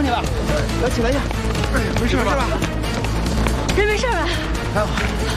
你了，来起来一下，没事吧？人没事吧？ 还好。